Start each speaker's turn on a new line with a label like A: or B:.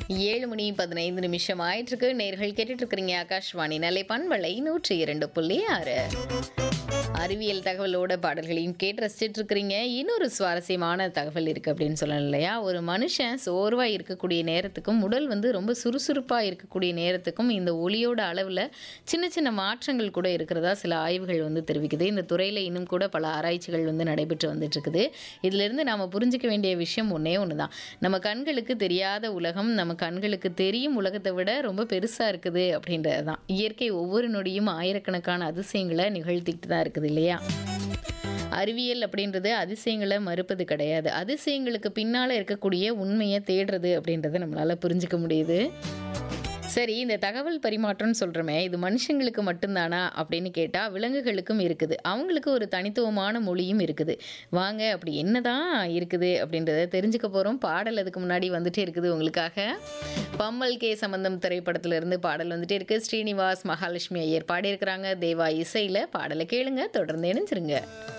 A: 7 மணி 15 நிமிஷம் ஆயிட்டிருக்கு. நேயர்கள் கேட்டுட்டு இருக்கிறீங்க ஆகாஷ்வாணி நெல்லை பண்பலை 102.6. அறிவியல் தகவலோட பாடல்களையும் கேட்டு ரசிச்சுட்டு இருக்கிறீங்க. இன்னொரு சுவாரஸ்யமான தகவல் இருக்கு அப்படின்னு சொல்லலாம் இல்லையா? ஒரு மனுஷன் சோர்வா இருக்கக்கூடிய நேரத்துக்கும், உடல் வந்து ரொம்ப சுறுசுறுப்பா இருக்கக்கூடிய நேரத்துக்கும் இந்த ஒளியோட அளவுல சின்ன சின்ன மாற்றங்கள் கூட இருக்கிறதா சில ஆய்வுகள் வந்து தெரிவிக்குது. இந்த துறையில இன்னும் கூட பல ஆராய்ச்சிகள் வந்து நடைபெற்று வந்துட்டு இருக்குது. இதிலிருந்து நாம புரிஞ்சுக்க வேண்டிய விஷயம் ஒண்ணே ஒண்ணுதான். நம்ம கண்களுக்கு தெரியாத உலகம் நம்ம கண்களுக்கு தெரியும் உலகத்தை விட ரொம்ப பெருசா இருக்குது அப்படின்றது தான். இயற்கை ஒவ்வொரு நொடியும் ஆயிரக்கணக்கான அதிசயங்களை நிகழ்த்திக்கிட்டு தான் இருக்குது இல்லையா? அறிவியல் அப்படின்றது அதிசயங்களை மறுப்பது கிடையாது. அதிசயங்களுக்கு பின்னால இருக்கக்கூடிய உண்மையை தேடுறது அப்படின்றத நம்மளால புரிஞ்சுக்க முடியுது. சரி, இந்த தகவல் பரிமாற்றம்னு சொல்றோமே, இது மனுஷங்களுக்கு மட்டும்தானா அப்படின்னு கேட்டா விலங்குகளுக்கும் இருக்குது. அவங்களுக்கு ஒரு தனித்துவமான மொழியும் இருக்குது. வாங்க அப்படி என்னதான் இருக்குது அப்படின்றத தெரிஞ்சுக்க போறோம். பாடல் அதுக்கு முன்னாடி வந்துட்டே இருக்குது உங்களுக்காக. பம்மல் கே சம்பந்தம் திரைப்படத்துல இருந்து பாடல் வந்துட்டே இருக்கு. ஸ்ரீனிவாஸ், மகாலட்சுமி ஐயர் பாடியிருக்கிறாங்க. தேவா இசையில பாடலை கேளுங்க. தொடர்ந்து இணைஞ்சிருங்க.